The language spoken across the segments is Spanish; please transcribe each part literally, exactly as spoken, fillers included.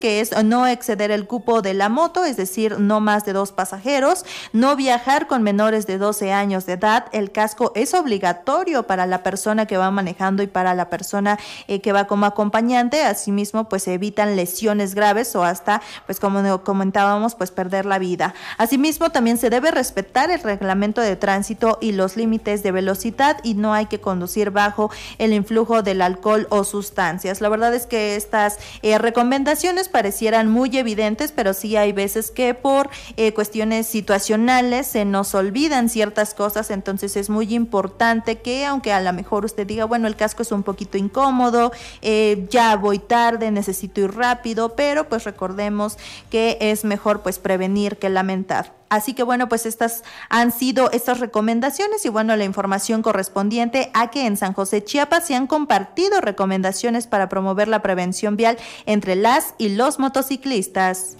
que es no exceder el cupo de la moto, es decir, no más de dos pasajeros, no viajar con menores de doce años de edad, el casco es obligatorio para la persona que va manejando y para la persona eh, que va como acompañante, asimismo pues se evitan lesiones graves o hasta, pues como comentábamos, pues perder la vida. Asimismo también se debe respetar el reglamento de tránsito y los límites de velocidad y no hay que conducir bajo el influjo del alcohol o sustancias. La verdad es que estas eh, recomendaciones parecieran muy evidentes, pero sí hay veces que por eh, cuestiones situacionales se nos olvidan ciertas cosas, entonces es muy importante que, aunque a lo mejor usted diga, bueno, el casco es un poquito incómodo, eh, ya voy tarde, necesito ir rápido, pero pues recordemos que es mejor pues prevenir que lamentar. Así que bueno, pues estas han sido estas recomendaciones y bueno, la información correspondiente a que en San José, Chiapas, se han compartido recomendaciones para promover la prevención vial entre las y los motociclistas.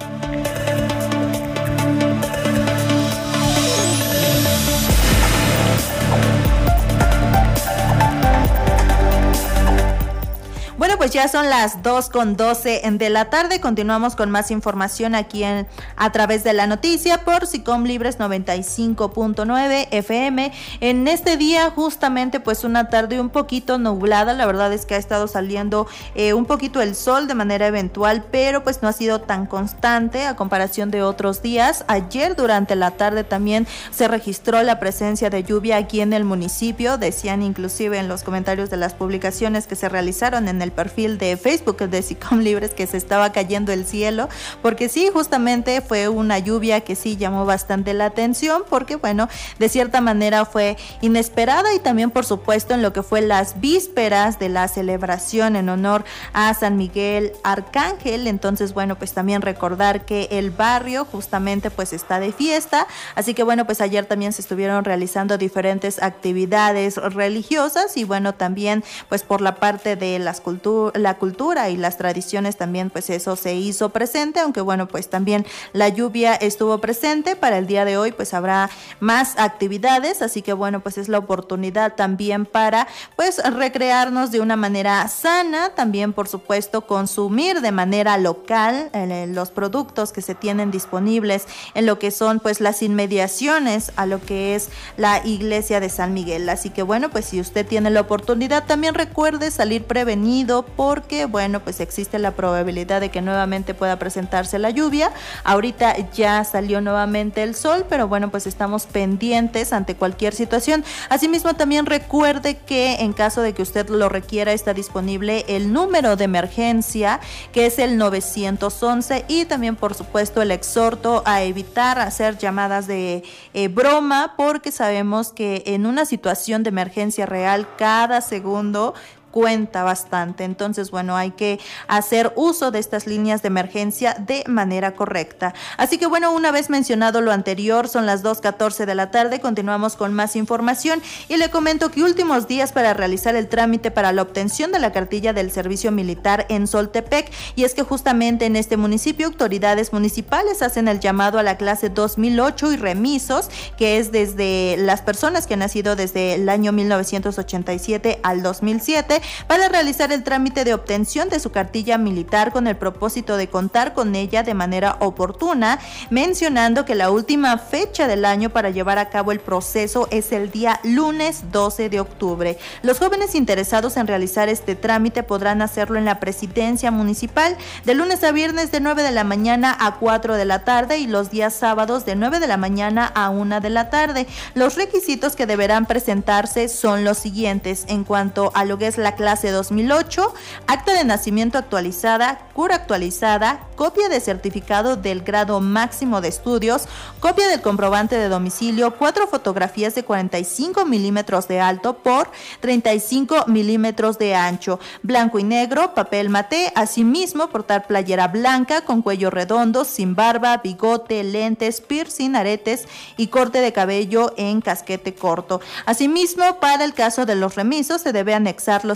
Bueno, pues ya son las dos con doce de la tarde. Continuamos con más información aquí en, a través de la noticia por SICOM Libres noventa y cinco punto nueve F M. En este día, justamente, pues una tarde un poquito nublada. La verdad es que ha estado saliendo eh, un poquito el sol de manera eventual, pero pues no ha sido tan constante a comparación de otros días. Ayer durante la tarde también se registró la presencia de lluvia aquí en el municipio. Decían inclusive en los comentarios de las publicaciones que se realizaron en el perfil de Facebook de SICOM Libres que se estaba cayendo el cielo, porque sí, justamente fue una lluvia que sí llamó bastante la atención, porque bueno, de cierta manera fue inesperada y también por supuesto en lo que fue las vísperas de la celebración en honor a San Miguel Arcángel. Entonces bueno, pues también recordar que el barrio justamente pues está de fiesta, así que bueno, pues ayer también se estuvieron realizando diferentes actividades religiosas y bueno, también pues por la parte de las culturas la cultura y las tradiciones también pues eso se hizo presente, aunque bueno pues también la lluvia estuvo presente. Para el día de hoy pues habrá más actividades, así que bueno pues es la oportunidad también para pues recrearnos de una manera sana, también por supuesto consumir de manera local eh, los productos que se tienen disponibles en lo que son pues las inmediaciones a lo que es la iglesia de San Miguel. Así que bueno pues si usted tiene la oportunidad también recuerde salir prevenido, porque bueno pues existe la probabilidad de que nuevamente pueda presentarse la lluvia. Ahorita ya salió nuevamente el sol, pero bueno pues estamos pendientes ante cualquier situación. Asimismo también recuerde que en caso de que usted lo requiera está disponible el número de emergencia que es el nueve once y también por supuesto el exhorto a evitar hacer llamadas de eh, broma, porque sabemos que en una situación de emergencia real cada segundo cuenta bastante. Entonces, bueno, hay que hacer uso de estas líneas de emergencia de manera correcta. Así que, bueno, una vez mencionado lo anterior, son las dos catorce de la tarde, continuamos con más información y le comento que últimos días para realizar el trámite para la obtención de la cartilla del servicio militar en Soltepec, y es que justamente en este municipio autoridades municipales hacen el llamado a la clase dos mil ocho y remisos, que es desde las personas que han nacido desde el año mil novecientos ochenta y siete al dos mil siete, para realizar el trámite de obtención de su cartilla militar con el propósito de contar con ella de manera oportuna, mencionando que la última fecha del año para llevar a cabo el proceso es el día lunes doce de octubre. Los jóvenes interesados en realizar este trámite podrán hacerlo en la presidencia municipal de lunes a viernes de nueve de la mañana a cuatro de la tarde y los días sábados de nueve de la mañana a una de la tarde. Los requisitos que deberán presentarse son los siguientes en cuanto a lo que es la clase dos mil ocho, acta de nacimiento actualizada, cura actualizada, copia de certificado del grado máximo de estudios, copia del comprobante de domicilio, cuatro fotografías de cuarenta y cinco milímetros de alto por treinta y cinco milímetros de ancho, blanco y negro, papel maté, asimismo portar playera blanca con cuello redondo, sin barba, bigote, lentes, piercing, aretes y corte de cabello en casquete corto. Asimismo, para el caso de los remisos se debe anexar los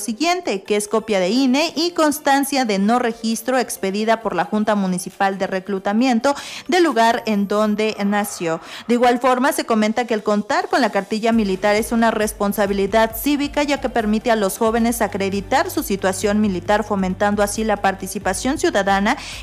siguiente, que es copia de I N E y constancia de no registro expedida por la Junta Municipal de Reclutamiento del lugar en donde nació. De igual forma, se comenta que el contar con la cartilla militar es una responsabilidad cívica, ya que permite a los jóvenes acreditar su situación militar, fomentando así la participación ciudadana